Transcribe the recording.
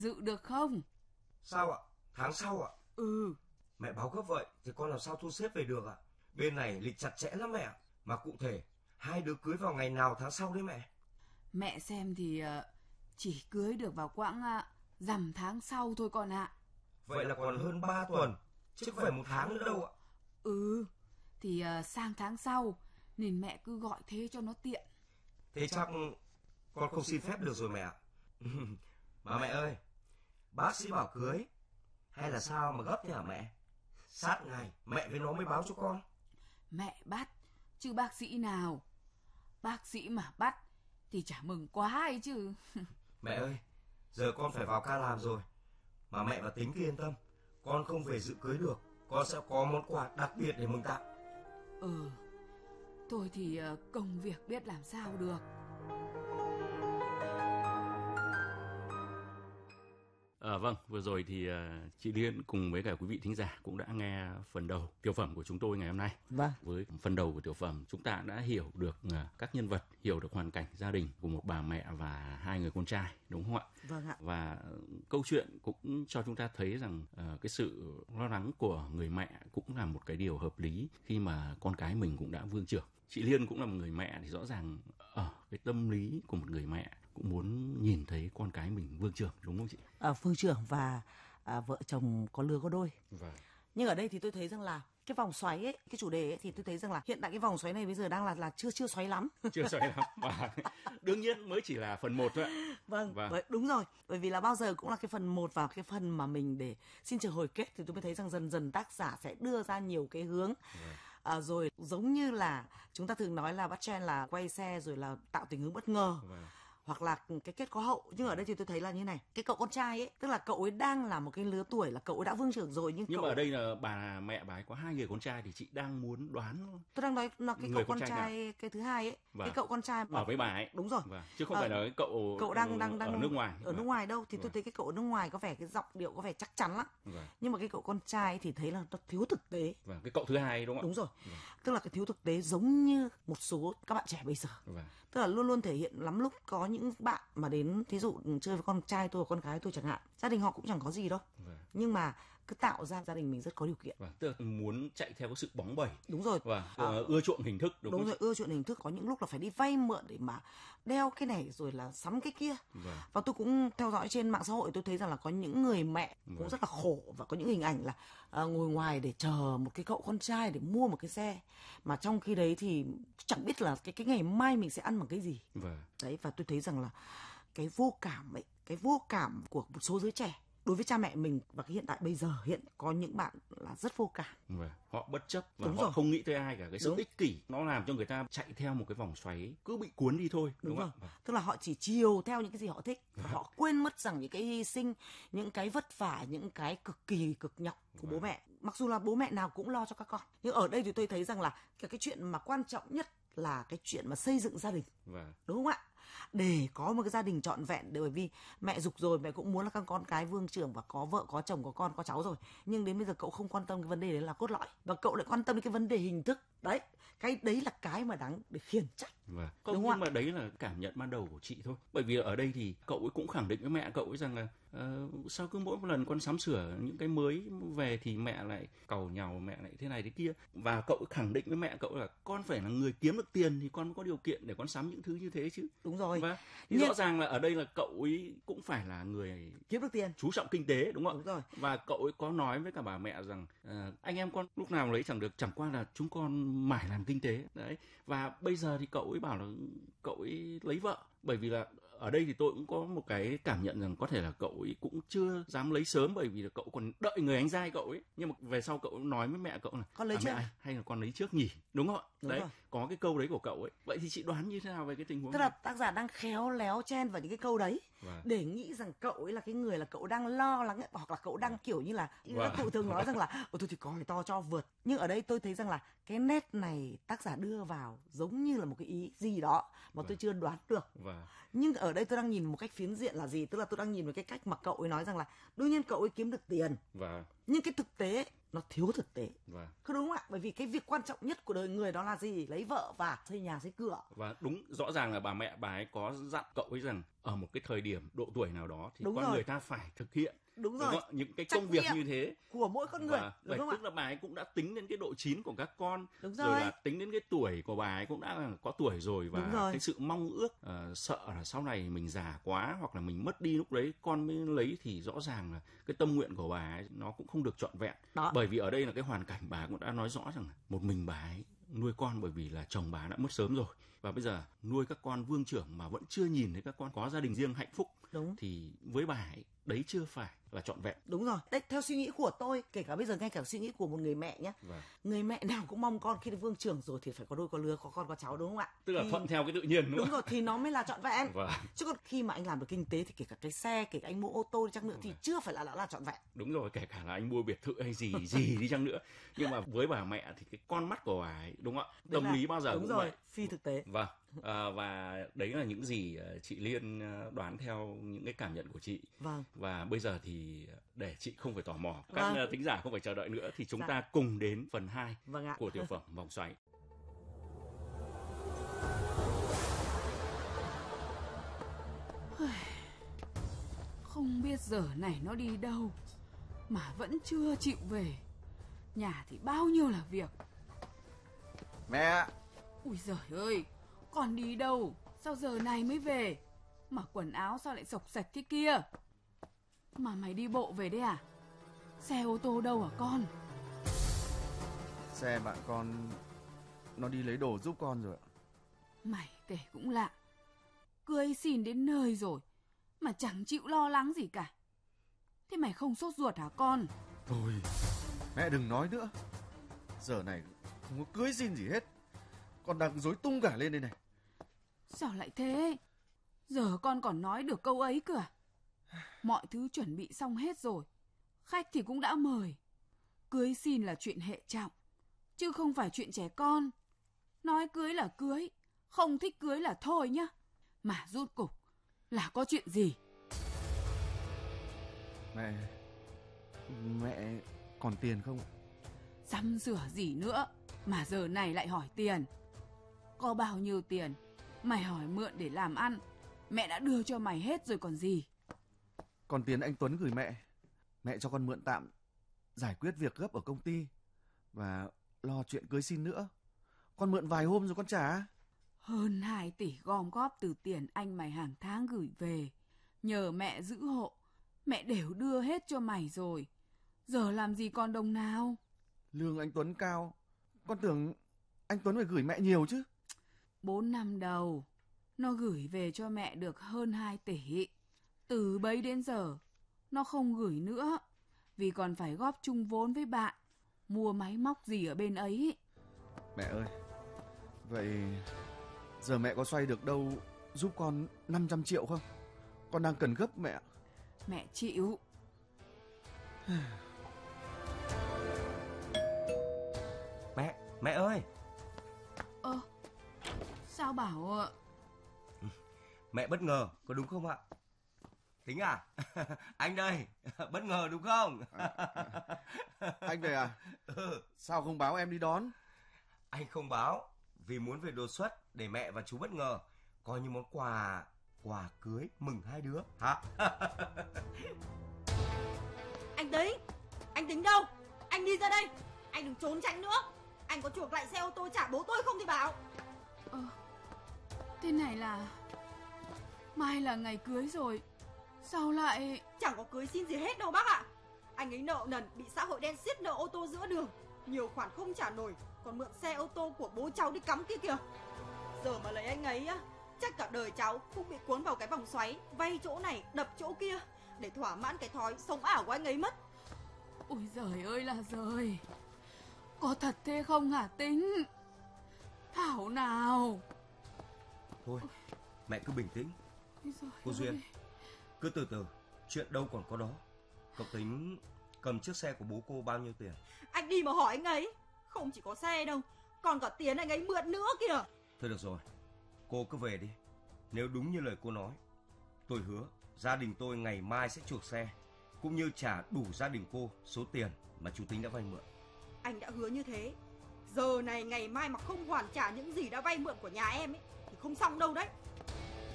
Dự được không? Sao ạ? Tháng sau ạ? Ừ. Mẹ báo gấp vậy thì con làm sao thu xếp về được ạ? Bên này lịch chặt chẽ lắm mẹ ạ. Mà cụ thể, hai đứa cưới vào ngày nào tháng sau đấy mẹ? Mẹ xem thì chỉ cưới được vào quãng rằm tháng sau thôi con ạ. Vậy là còn hơn 3 tuần, chứ không phải một tháng nữa đâu ạ. Ừ, thì sang tháng sau, nên mẹ cứ gọi thế cho nó tiện. Thế chắc con không xin phép được rồi mẹ ạ. Mà mẹ ơi, bác sĩ bảo cưới, hay là sao mà gấp thế hả mẹ? Sát ngày, mẹ với nó mới báo cho con. Mẹ bắt, chứ bác sĩ nào. Bác sĩ mà bắt, thì chả mừng quá ấy chứ. Mẹ ơi, giờ con phải vào ca làm rồi. Mà mẹ và Tính cứ yên tâm, con không về dự cưới được, con sẽ có món quà đặc biệt để mừng tặng. Ừ, tôi thì công việc biết làm sao được. Vâng, vừa rồi thì chị Liên cùng với cả quý vị thính giả cũng đã nghe phần đầu tiểu phẩm của chúng tôi ngày hôm nay. Vâng. Với phần đầu của tiểu phẩm, chúng ta đã hiểu được các nhân vật, hiểu được hoàn cảnh gia đình của một bà mẹ và hai người con trai, đúng không ạ? Vâng ạ. Và câu chuyện cũng cho chúng ta thấy rằng cái sự lo lắng của người mẹ cũng là một cái điều hợp lý khi mà con cái mình cũng đã vương trưởng. Chị Liên cũng là một người mẹ thì rõ ràng ở cái tâm lý của một người mẹ cũng muốn nhìn thấy con cái mình vương trưởng, đúng không chị? Vương trưởng và vợ chồng có lứa có đôi. Vâng. Nhưng ở đây thì tôi thấy rằng là cái vòng xoáy ấy, cái chủ đề ấy, thì tôi thấy rằng là hiện tại cái vòng xoáy này bây giờ đang là chưa xoáy lắm. Chưa xoáy lắm. Và đương nhiên mới chỉ là phần 1 thôi ạ. Vâng. Đúng rồi. Bởi vì là bao giờ cũng là cái phần 1 và cái phần mà mình để xin chờ hồi kết thì tôi mới thấy rằng dần dần tác giả sẽ đưa ra nhiều cái hướng. Rồi giống như là chúng ta thường nói là bắt trend là quay xe rồi là tạo tình huống bất ngờ. Hoặc là cái kết có hậu. Nhưng ở đây thì tôi thấy là như này, cái cậu con trai ấy, tức là cậu ấy đang là một cái lứa tuổi là cậu ấy đã vương trưởng rồi. Nhưng mà ở đây là bà ấy có 2 người con trai thì chị đang muốn đoán. Tôi đang nói là cái cậu con trai cái thứ hai ấy. Cái cậu con trai ở với bà ấy. Đúng rồi. Chứ không phải là cái cậu đang ở nước ngoài. Ở nước ngoài đâu. Thì tôi thấy cái cậu ở nước ngoài có vẻ cái giọng điệu có vẻ chắc chắn lắm. Nhưng mà cái cậu con trai thì thấy là nó thiếu thực tế. Cái cậu thứ hai đúng không? Đúng rồi. Tức là cái thiếu thực tế giống như một số các bạn trẻ bây giờ. Tức là luôn luôn thể hiện lắm lúc có những bạn mà đến thí dụ chơi với con trai tôi, con gái tôi chẳng hạn, gia đình họ cũng chẳng có gì đâu, nhưng mà cứ tạo ra gia đình mình rất có điều kiện. Tức là muốn chạy theo cái sự bóng bẩy. Đúng rồi. Ưa chuộng hình thức. Đúng rồi, ưa chuộng hình thức. Có những lúc là phải đi vay mượn để mà đeo cái này rồi là sắm cái kia. Và tôi cũng theo dõi trên mạng xã hội, tôi thấy rằng là có những người mẹ cũng rất là khổ, và có những hình ảnh là ngồi ngoài để chờ một cái cậu con trai để mua một cái xe, mà trong khi đấy thì chẳng biết là cái ngày mai mình sẽ ăn bằng cái gì. Đấy, và tôi thấy rằng là cái vô cảm ấy, cái vô cảm của một số giới trẻ đối với cha mẹ mình và cái hiện tại bây giờ hiện có những bạn là rất vô cảm. Họ bất chấp và họ không nghĩ tới ai cả. Cái sự ích kỷ nó làm cho người ta chạy theo một cái vòng xoáy cứ bị cuốn đi thôi. Đúng rồi. Tức là họ chỉ chiều theo những cái gì họ thích. Họ quên mất rằng những cái hy sinh, những cái vất vả, những cái cực nhọc của bố mẹ. Mặc dù là bố mẹ nào cũng lo cho các con, nhưng ở đây thì tôi thấy rằng là cái chuyện mà quan trọng nhất là cái chuyện mà xây dựng gia đình. Đúng không ạ? Để có một cái gia đình trọn vẹn, bởi vì mẹ giục rồi, mẹ cũng muốn là các con cái vương trưởng và có vợ, có chồng, có con, có cháu rồi. Nhưng đến bây giờ cậu không quan tâm cái vấn đề đấy là cốt lõi, và cậu lại quan tâm đến cái vấn đề hình thức. Đấy, cái đấy là cái mà đáng để khiển trách. Không, nhưng mà đấy là cảm nhận ban đầu của chị thôi. Bởi vì ở đây thì cậu ấy cũng khẳng định với mẹ cậu ấy rằng là sao cứ mỗi một lần con sắm sửa những cái mới về thì mẹ lại càu nhàu, mẹ lại thế này thế kia. Và cậu ấy khẳng định với mẹ cậu là con phải là người kiếm được tiền thì con mới có điều kiện để con sắm những thứ như thế chứ. Đúng rồi. Thì rõ ràng là ở đây là cậu ấy cũng phải là người kiếm được tiền, chú trọng kinh tế, đúng không? Đúng rồi. Và cậu ấy có nói với cả bà mẹ rằng anh em con lúc nào lấy chẳng được, chẳng qua là chúng con mải làm kinh tế. Đấy. Và bây giờ thì cậu ấy bảo là cậu ấy lấy vợ. Bởi vì là ở đây thì tôi cũng có một cái cảm nhận rằng có thể là cậu ấy cũng chưa dám lấy sớm, bởi vì là cậu còn đợi người anh trai cậu ấy. Nhưng mà về sau cậu nói với mẹ cậu là con lấy trước hay là con lấy trước nhỉ, đúng không ạ? Đấy, rồi. Có cái câu đấy của cậu ấy. Vậy thì chị đoán như thế nào về cái tình huống tức này? là tác giả đang khéo léo chen vào những cái câu đấy để nghĩ rằng cậu ấy là cái người là cậu đang lo lắng ấy, hoặc là cậu đang kiểu như là các cụ thường nói rằng là tôi thì có này to cho vượt. Nhưng ở đây tôi thấy rằng là cái nét này tác giả đưa vào giống như là một cái ý gì đó mà tôi chưa đoán được. Nhưng ở đây tôi đang nhìn một cách phiến diện là gì? Tức là tôi đang nhìn vào cái cách mà cậu ấy nói rằng là đương nhiên cậu ấy kiếm được tiền. Nhưng cái thực tế nó thiếu thực tế. Vâng. Cứ đúng không ạ? Bởi vì cái việc quan trọng nhất của đời người đó là gì? Lấy vợ và xây nhà xây cửa. Và đúng, rõ ràng là bà ấy có dặn cậu ấy rằng ở một cái thời điểm độ tuổi nào đó thì Đúng con rồi. người ta phải thực hiện Đúng rồi. những cái Trách công việc nhiệm như thế của mỗi con người, và đúng không ạ? tức là bà ấy cũng đã tính đến cái độ chín của các con, Đúng rồi rồi. là tính đến cái tuổi của bà ấy cũng đã có tuổi rồi, Đúng và rồi. cái sự mong ước sợ là sau này mình già quá hoặc là mình mất đi, lúc đấy con mới lấy, thì rõ ràng là cái tâm nguyện của bà ấy nó cũng không được trọn vẹn. Đó. Bởi vì ở đây là cái hoàn cảnh bà ấy cũng đã nói rõ rằng là một mình bà ấy nuôi con, bởi vì là chồng bà đã mất sớm rồi, và bây giờ nuôi các con vương trưởng mà vẫn chưa nhìn thấy các con có gia đình riêng hạnh phúc. Đúng. Thì với bà ấy đấy chưa phải là trọn vẹn. Đúng rồi. Đấy, theo suy nghĩ của tôi, kể cả bây giờ ngay cả suy nghĩ của một người mẹ nhé. Vâng. Người mẹ nào cũng mong con khi vương trưởng rồi thì phải có đôi có lứa, có con có cháu, đúng không ạ? Tức là thì... thuận theo cái tự nhiên, đúng Đúng không? rồi, thì nó mới là trọn vẹn. Vâng. Chứ còn khi mà anh làm được kinh tế thì kể cả cái xe, kể cả anh mua ô tô đi chăng nữa thì chưa phải là trọn vẹn. Đúng rồi, kể cả là anh mua biệt thự hay gì đi chăng nữa. Nhưng mà với bà mẹ thì cái con mắt của bà ấy, đúng không ạ? Tâm lý bao giờ đúng cũng rồi, vậy. phi thực tế. Vâng. Và đấy là những gì chị Liên đoán theo những cái cảm nhận của chị. Vâng. Và bây giờ thì để chị không phải tò mò, các Vâng. thính giả không phải chờ đợi nữa, thì chúng Dạ. ta cùng đến phần 2 Vâng ạ. của tiểu phẩm Vòng Xoáy. Không biết giờ này nó đi đâu mà vẫn chưa chịu về. Nhà thì bao nhiêu là việc. Mẹ! Ui giời ơi, con đi đâu? Sao giờ này mới về? Mà quần áo sao lại xộc xạch thế kia? Mà mày đi bộ về đấy à? Xe ô tô đâu hả con? Xe bạn con nó đi lấy đồ giúp con rồi ạ. Mày kể cũng lạ. Cưới xin đến nơi rồi mà chẳng chịu lo lắng gì cả. Thế mày không sốt ruột hả con? Thôi, mẹ đừng nói nữa. Giờ này không có cưới xin gì hết. Con đang rối tung cả lên đây này. Sao lại thế? Giờ con còn nói được câu ấy cơ à? Mọi thứ chuẩn bị xong hết rồi. Khách thì cũng đã mời. Cưới xin là chuyện hệ trọng, chứ không phải chuyện trẻ con. Nói cưới là cưới, không thích cưới là thôi nhá. Mà rốt cục là có chuyện gì? Mẹ còn tiền không ạ? Sắm sửa gì nữa mà giờ này lại hỏi tiền? Có bao nhiêu tiền mày hỏi mượn để làm ăn, mẹ đã đưa cho mày hết rồi còn gì. Còn tiền anh Tuấn gửi mẹ. Mẹ cho con mượn tạm giải quyết việc gấp ở công ty và lo chuyện cưới xin nữa. Con mượn vài hôm rồi con trả. Hơn 2 tỷ gom góp từ tiền anh mày hàng tháng gửi về, nhờ mẹ giữ hộ, mẹ đều đưa hết cho mày rồi. Giờ làm gì còn đồng nào? Lương anh Tuấn cao, con tưởng anh Tuấn phải gửi mẹ nhiều chứ. 4 năm đầu, nó gửi về cho mẹ được hơn 2 tỷ. Từ bấy đến giờ, nó không gửi nữa, vì còn phải góp chung vốn với bạn, mua máy móc gì ở bên ấy. Mẹ ơi, vậy giờ mẹ có xoay được đâu giúp con 500 triệu không? Con đang cần gấp mẹ. Mẹ chịu. Mẹ ơi! Sao bảo ạ? Mẹ bất ngờ, có đúng không ạ? Tính à? Anh đây, bất ngờ đúng không? Anh về à? Sao không báo em đi đón? Anh không báo, vì muốn về đột xuất để mẹ và chú bất ngờ, coi như món quà cưới mừng hai đứa. Hả? Anh Tính đâu? Anh đi ra đây, anh đừng trốn tránh nữa. Anh có chuộc lại xe ô tô trả bố tôi không thì bảo. Thế này là mai là ngày cưới rồi, sao lại... Chẳng có cưới xin gì hết đâu bác ạ. Anh ấy nợ nần, bị xã hội đen siết nợ ô tô giữa đường, nhiều khoản không trả nổi, còn mượn xe ô tô của bố cháu đi cắm kia kìa. Giờ mà lấy anh ấy á, chắc cả đời cháu cũng bị cuốn vào cái vòng xoáy, vay chỗ này đập chỗ kia để thỏa mãn cái thói sống ảo của anh ấy mất. Ôi giời ơi là giời, có thật thế không hả Tính? Thảo nào. Thôi, mẹ cứ bình tĩnh. Ôi giời Cô ơi. Duyên, cứ từ từ, chuyện đâu còn có đó. Cậu Tính cầm chiếc xe của bố cô bao nhiêu tiền? Anh đi mà hỏi anh ấy, không chỉ có xe đâu, còn cả tiền anh ấy mượn nữa kìa. Thôi được rồi, cô cứ về đi. Nếu đúng như lời cô nói, tôi hứa gia đình tôi ngày mai sẽ chuộc xe, cũng như trả đủ gia đình cô số tiền mà chú Tính đã vay mượn. Anh đã hứa như thế. Giờ này ngày mai mà không hoàn trả những gì đã vay mượn của nhà em ấy thì không xong đâu đấy.